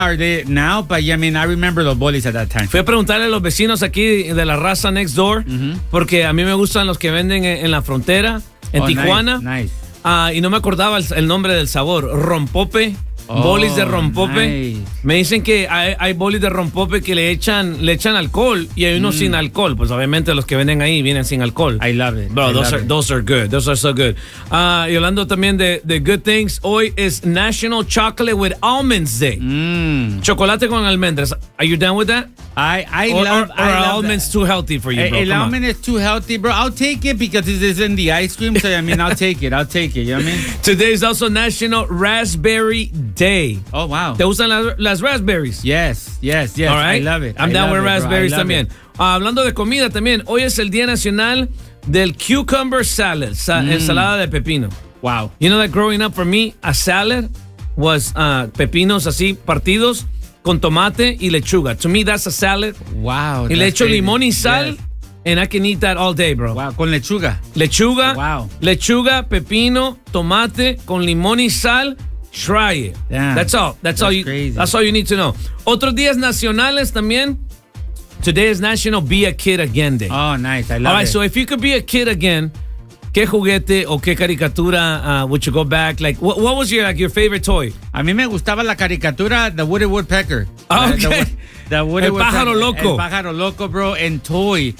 are they now? But I mean, I remember los bolis at that time. Fui a preguntarle a los vecinos aquí de la raza next door, porque a mí me gustan los que venden en la frontera, en Tijuana. Nice. Y no me acordaba el nombre del sabor. Rompope. Bolis de rompope. Nice. Me dicen que hay bolis de rompope que le echan alcohol y hay unos sin alcohol. Pues obviamente los que venden ahí vienen sin alcohol. I love it. Bro, those are good. Those are so good. Y hablando también de good things, hoy es National Chocolate with Almonds Day. Chocolate con almendras. Are you down with that? I Or love are almonds too healthy for you, bro? El almond is too healthy, bro. I'll take it because it is in the ice cream. So, I mean, I'll take it. You know what I mean? Today is also National Raspberry Day. Oh, wow. ¿Te gustan las raspberries? Yes. All right. I love it. I'm down with raspberries también. Hablando de comida también, hoy es el Día Nacional del Cucumber Salad, ensalada de pepino. Wow. You know that growing up for me, a salad was pepinos así partidos con tomate y lechuga. To me, that's a salad. Wow. Y le echo limón y sal, and I can eat that all day, bro. Wow, con lechuga. Lechuga, Wow. Lechuga, pepino, tomate, con limón y sal. Try it. Damn. That's all. That's all you need to know. Otros días nacionales también. Today is National Be a Kid Again Day. Oh, nice. I love it. All right, so if you could be a kid again, ¿qué juguete o qué caricatura would you go back? Like, what was your favorite toy? A mí me gustaba la caricatura, The Woody Woodpecker. Okay. The Woody El pájaro Woodpecker. loco. El pájaro loco, bro. And toy.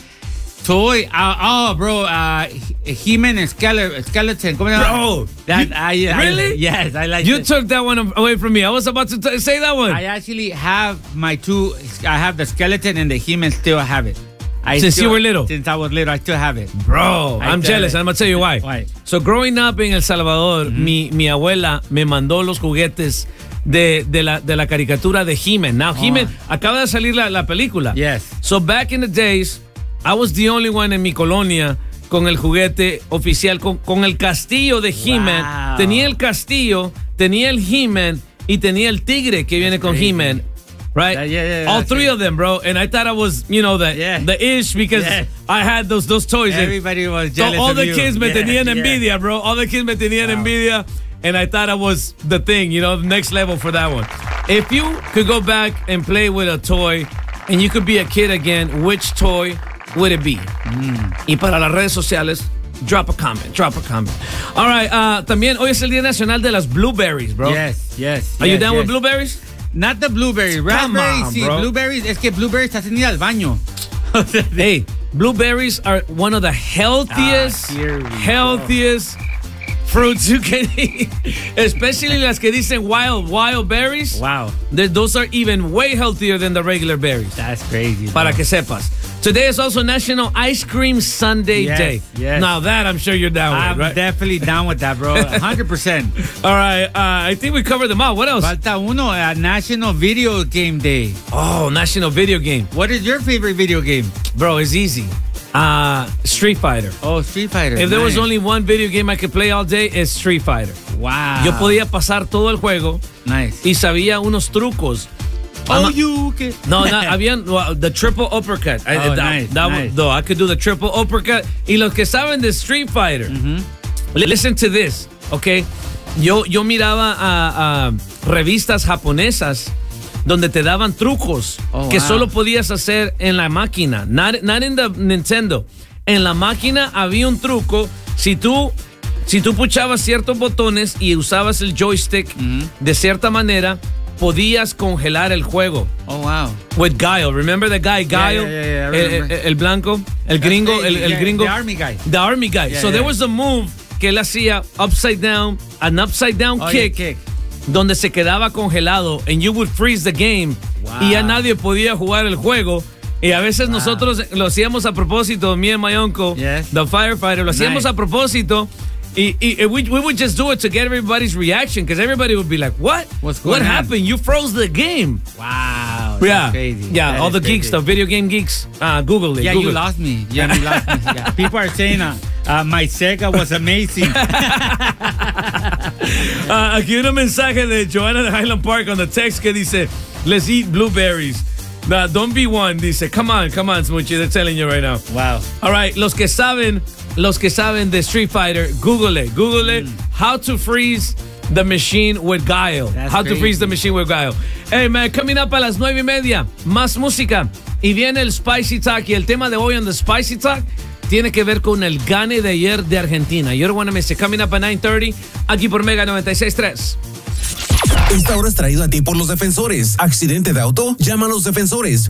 Bro. He-Man Skeleton. ¿Cómo se llama? Bro. Really? Yes, I like You it. took that one away from me. I was about to say that one. I actually have my two. I have the skeleton and the He-Man. Still have it. Since you were little? Since I was little, I still have it. Bro, I'm jealous. I'm going to tell you why. Why? So, growing up in El Salvador, mi abuela me mandó los juguetes de la caricatura de He-Man. Now, He-Man, acaba de salir la película. Yes. So, back in the days, I was the only one en mi colonia con el juguete oficial, con el castillo de He-Man. Wow. Tenía el castillo, tenía el He-Man y tenía el tigre que viene con He-Man. Right? Yeah, all three of them, bro. And I thought I was, the ish because I had those toys. Everybody was jealous all of the you. kids me tenían envidia, bro. All the kids me tenían envidia. And I thought I was the thing, the next level for that one. If you could go back and play with a toy and you could be a kid again, which toy would it be? Y para las redes sociales, drop a comment. All right, también hoy es el Día Nacional de las Blueberries, bro. Yes. Are you down with blueberries? Not the blueberry. Raspberries, sí, bro. Blueberries. Es que blueberries hacen ir al baño. Hey, blueberries are one of the healthiest fruits you can eat. Especially las que dicen wild berries. Wow. Those are even way healthier than the regular berries. That's crazy. Bro. Para que sepas. Today is also National Ice Cream Sundae Day. Yes. Now that I'm sure you're down with, I'm right? definitely down with that, bro. 100%. All right. I think we covered them all. What else? Falta uno, National Video Game Day. Oh, National Video Game. What is your favorite video game? Bro, it's easy. Street Fighter. Oh, Street Fighter. If there was only one video game I could play all day, it's Street Fighter. Wow. Yo podía pasar todo el juego Nice. y sabía unos trucos. No, habían the triple uppercut. Nice. I could do the triple uppercut. Y los que saben de Street Fighter, listen to this, okay? Yo miraba a revistas japonesas donde te daban trucos que solo podías hacer en la máquina, not in the Nintendo. En la máquina había un truco. Si tú puchabas ciertos botones y usabas el joystick de cierta manera, podías congelar el juego. Oh, wow. With Guile. Remember the guy, Guile? Yeah, el blanco, el gringo, el gringo. The army guy. The army guy. So there was a move que él hacía an upside down kick, donde se quedaba congelado, and you would freeze the game. Wow. Y ya nadie podía jugar el juego. Y a veces nosotros lo hacíamos a propósito, me and my uncle, the firefighter, lo hacíamos a propósito. We would just do it to get everybody's reaction, because everybody would be like, what? What happened? You froze the game. Wow. That's crazy. Yeah, all the geeks, the video game geeks, Google it. Yeah, Google you lost me. Yeah. People are saying my Sega was amazing. Aquí un mensaje de Joanna de Highland Park on the text que dice, let's eat blueberries. Nah, don't be one. Dice, come on, Smoochie. They're telling you right now. Wow. All right, los que saben de Street Fighter, Google it. How to freeze the machine with guile. That's How to crazy. freeze the machine with guile. Hey, man, coming up a las 9:30. Más música. Y viene el Spicy Talk. Y el tema de hoy en the Spicy Talk tiene que ver con el gane de ayer de Argentina. You don't want to miss it. Coming up at 9:30. Aquí por Mega 96.3. Esta hora es traído a ti por los defensores. ¿Accidente de auto? Llama a los defensores.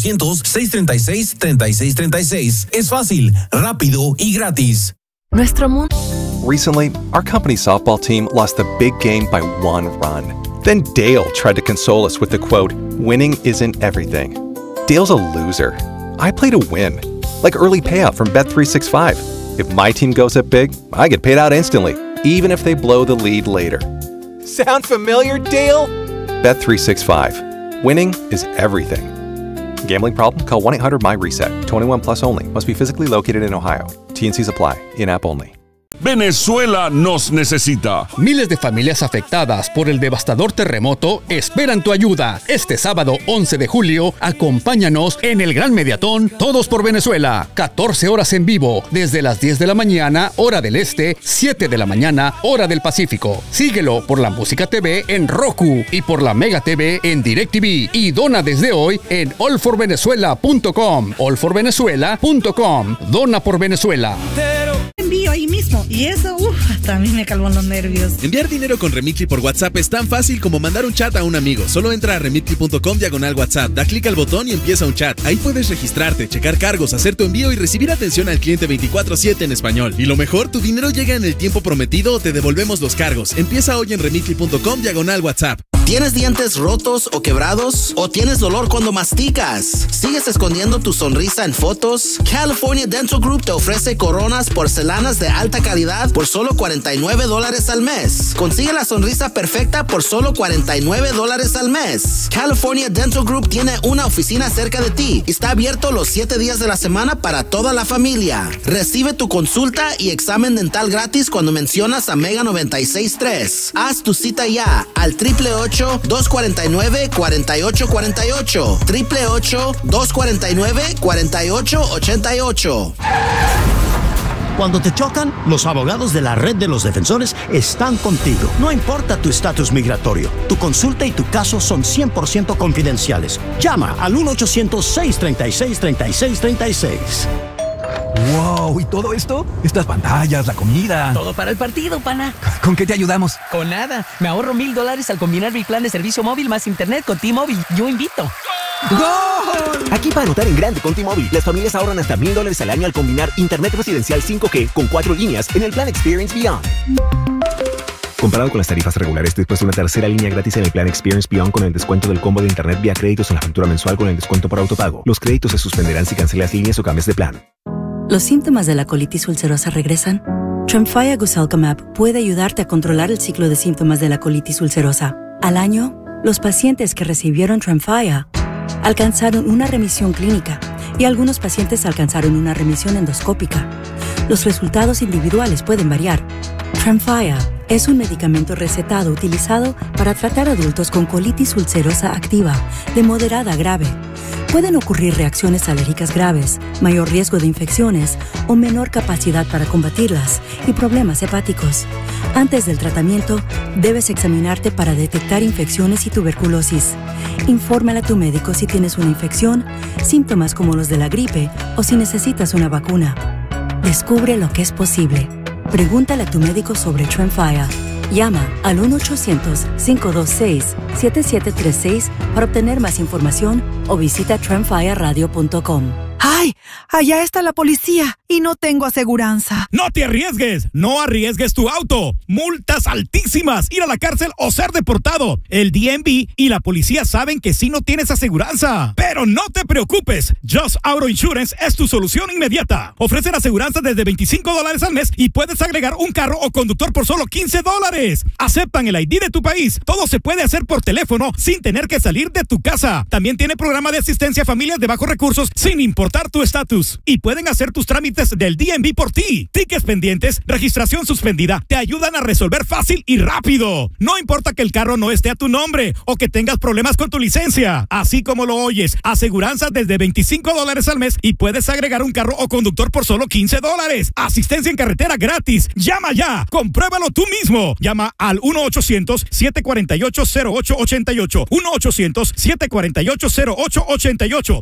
1-800-636-3636. Es fácil, rápido y gratis. Nuestro mundo. Recently, our company softball team lost the big game by 1 run. Then Dale tried to console us with the quote, "Winning isn't everything." Dale's a loser. I play to win. Like early payout from Bet365. If my team goes up big, I get paid out instantly, even if they blow the lead later. Sound familiar, Dale? Bet365. Winning is everything. Gambling problem? Call 1-800-MY-RESET. 21 plus only. Must be physically located in Ohio. T&Cs apply. In-app only. Venezuela nos necesita. Miles de familias afectadas por el devastador terremoto esperan tu ayuda. Este sábado 11 de julio, acompáñanos en el Gran Mediatón Todos por Venezuela. 14 horas en vivo, desde las 10 de la mañana, hora del este, 7 de la mañana, hora del Pacífico. Síguelo por la Música TV en Roku y por la Mega TV en DirecTV. Y dona desde hoy en allforvenezuela.com. allforvenezuela.com. Dona por Venezuela. Envío ahí mismo y eso, hasta a mí me calmó los nervios. Enviar dinero con Remitly por WhatsApp es tan fácil como mandar un chat a un amigo. Solo entra a remitly.com/WhatsApp, da clic al botón y empieza un chat. Ahí puedes registrarte, checar cargos, hacer tu envío y recibir atención al cliente 24/7 en español. Y lo mejor, tu dinero llega en el tiempo prometido o te devolvemos los cargos. Empieza hoy en remitly.com/WhatsApp. ¿Tienes dientes rotos o quebrados? ¿O tienes dolor cuando masticas? ¿Sigues escondiendo tu sonrisa en fotos? California Dental Group te ofrece coronas porcelanas de alta calidad por solo $49 al mes. Consigue la sonrisa perfecta por solo $49 al mes. California Dental Group tiene una oficina cerca de ti y está abierto los 7 días de la semana para toda la familia. Recibe tu consulta y examen dental gratis cuando mencionas a Mega 96.3. Haz tu cita ya al 888-249-4848. 888-249-4888. Cuando te chocan, los abogados de la Red de los Defensores están contigo. No importa tu estatus migratorio, tu consulta y tu caso son 100% confidenciales. Llama al 1-800-636-3636. ¡Wow! ¿Y todo esto? Estas pantallas, la comida. Todo para el partido, pana. ¿Con qué te ayudamos? Con nada. Me ahorro $1,000 al combinar mi plan de servicio móvil más internet con T-Mobile. Yo invito. ¡Gol! Aquí para anotar en grande con T-Mobile, las familias ahorran hasta $1,000 al año al combinar internet residencial 5G con 4 líneas en el plan Experience Beyond. Comparado con las tarifas regulares, después de una tercera línea gratis en el plan Experience Beyond con el descuento del combo de internet vía créditos en la factura mensual con el descuento por autopago. Los créditos se suspenderán si cancelas líneas o cambias de plan. ¿Los síntomas de la colitis ulcerosa regresan? Tremfya Guselkumab puede ayudarte a controlar el ciclo de síntomas de la colitis ulcerosa. Al año, los pacientes que recibieron Tremfya alcanzaron una remisión clínica y algunos pacientes alcanzaron una remisión endoscópica. Los resultados individuales pueden variar. Tremfya es un medicamento recetado utilizado para tratar adultos con colitis ulcerosa activa de moderada a grave. Pueden ocurrir reacciones alérgicas graves, mayor riesgo de infecciones o menor capacidad para combatirlas y problemas hepáticos. Antes del tratamiento, debes examinarte para detectar infecciones y tuberculosis. Infórmale a tu médico si tienes una infección, síntomas como los de la gripe o si necesitas una vacuna. Descubre lo que es posible. Pregúntale a tu médico sobre Tremfya. Llama al 1-800-526-7736 para obtener más información o visita tremfyaradio.com. ¡Ay! Allá está la policía y no tengo aseguranza. ¡No te arriesgues! ¡No arriesgues tu auto! ¡Multas altísimas! ¡Ir a la cárcel o ser deportado! El DMV y la policía saben que sí no tienes aseguranza. Pero no te preocupes. Just Auto Insurance es tu solución inmediata. Ofrecen aseguranza desde $25 al mes y puedes agregar un carro o conductor por solo $15. Aceptan el ID de tu país. Todo se puede hacer por teléfono sin tener que salir de tu casa. También tiene programa de asistencia a familias de bajos recursos sin importar reportar tu estatus y pueden hacer tus trámites del DMV por ti. Tickets pendientes, registración suspendida, te ayudan a resolver fácil y rápido. No importa que el carro no esté a tu nombre o que tengas problemas con tu licencia. Así como lo oyes, aseguranza desde $25 al mes y puedes agregar un carro o conductor por solo $15. Asistencia en carretera gratis. Llama ya. Compruébalo tú mismo. Llama al 1-800-748-0888. 1-800-748-0888.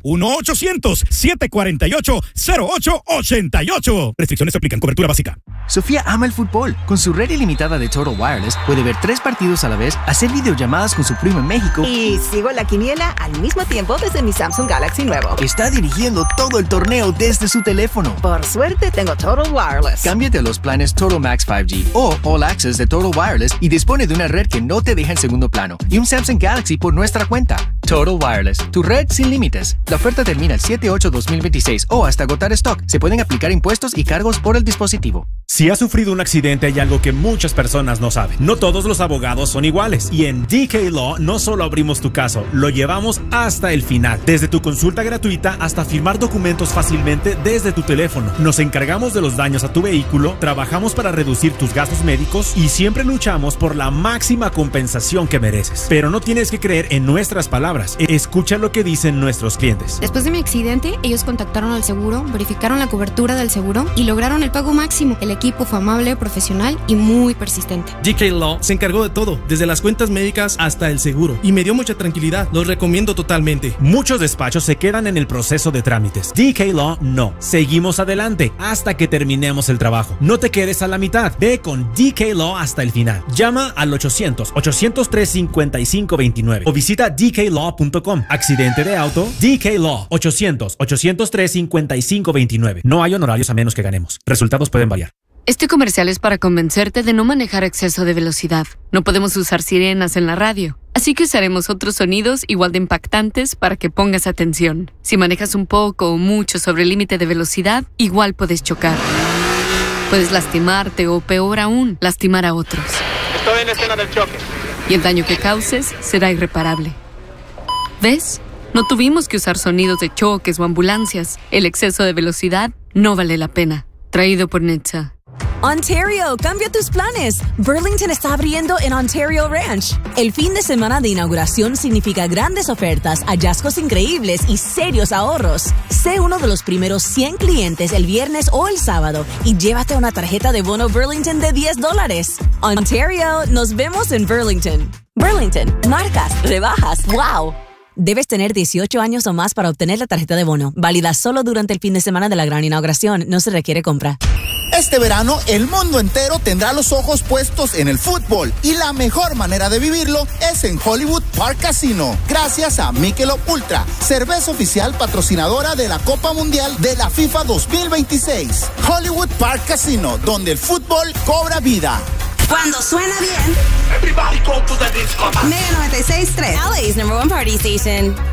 1-800-748-0888. Restricciones se aplican. Cobertura básica. Sofía ama el fútbol. Con su red ilimitada de Total Wireless puede ver 3 partidos a la vez, hacer videollamadas con su primo en México y sigo la quiniela al mismo tiempo desde mi Samsung Galaxy nuevo. Está dirigiendo todo el torneo desde su teléfono. Por suerte tengo Total Wireless. Cámbiate a los planes Total Max 5G o All Access de Total Wireless y dispone de una red que no te deja en segundo plano y un Samsung Galaxy por nuestra cuenta. Total Wireless, tu red sin límites. La oferta termina el 7/8/2026 o hasta agotar stock. Se pueden aplicar impuestos y cargos por el dispositivo. Si has sufrido un accidente, hay algo que muchas personas no saben. No todos los abogados son iguales. Y en DK Law no solo abrimos tu caso, lo llevamos hasta el final. Desde tu consulta gratuita hasta firmar documentos fácilmente desde tu teléfono. Nos encargamos de los daños a tu vehículo, trabajamos para reducir tus gastos médicos y siempre luchamos por la máxima compensación que mereces. Pero no tienes que creer en nuestras palabras. Escucha lo que dicen nuestros clientes. Después de mi accidente, ellos contactaron al seguro, verificaron la cobertura del seguro y lograron el pago máximo. El equipo fue amable, profesional y muy persistente. DK Law se encargó de todo, desde las cuentas médicas hasta el seguro, y me dio mucha tranquilidad. Los recomiendo totalmente. Muchos despachos se quedan en el proceso de trámites. DK Law no. Seguimos adelante hasta que terminemos el trabajo. No te quedes a la mitad. Ve con DK Law hasta el final. Llama al 800-803-5529 o visita dklaw.com. Accidente de auto, DK Law. 800-803-5529. No hay honorarios a menos que ganemos. Resultados pueden variar. Este comercial es para convencerte de no manejar a exceso de velocidad. No podemos usar sirenas en la radio, así que usaremos otros sonidos igual de impactantes para que pongas atención. Si manejas un poco o mucho sobre el límite de velocidad, igual puedes chocar. Puedes lastimarte o, peor aún, lastimar a otros. Estoy en la escena del choque. Y el daño que causes será irreparable. ¿Ves? No tuvimos que usar sonidos de choques o ambulancias. El exceso de velocidad no vale la pena. Traído por NHTSA. Ontario, cambia tus planes. Burlington está abriendo en Ontario Ranch. El fin de semana de inauguración significa grandes ofertas, hallazgos increíbles y serios ahorros. Sé uno de los primeros 100 clientes el viernes o el sábado y llévate una tarjeta de bono Burlington de $10. Ontario, nos vemos en Burlington. Burlington, marcas, rebajas, wow. Debes tener 18 años o más para obtener la tarjeta de bono. Válida solo durante el fin de semana de la gran inauguración. No se requiere compra. Este verano, el mundo entero tendrá los ojos puestos en el fútbol y la mejor manera de vivirlo es en Hollywood Park Casino. Gracias a Michelob Ultra, cerveza oficial patrocinadora de la Copa Mundial de la FIFA 2026. Hollywood Park Casino, donde el fútbol cobra vida. Cuando suena bien, Mega 96.3, LA's #1 party station.